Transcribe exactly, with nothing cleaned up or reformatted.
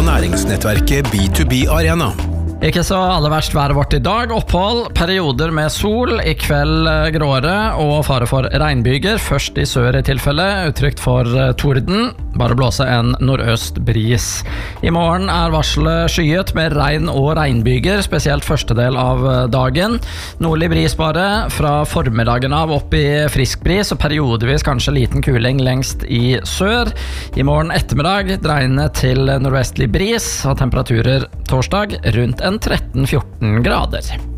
fra næringsnettverket B to B Arena. Ikke så aller verst været vårt i dag. Opphold, perioder med sol, i kveld gråere og fare for regnbyger. Først i sør i tilfelle, utrygt for torden. Bare blåse en nordøst bris. I morgen er varselet skyet med regn og regnbyger, spesielt første del av dagen. Nordlig bris bare, fra formiddagen av opp i frisk bris, og periodevis kanskje liten kuling lengst i sør. I morgen ettermiddag dreiende til nordvestlig bris, og temperaturer torsdag rundt en tretten fjorten grader.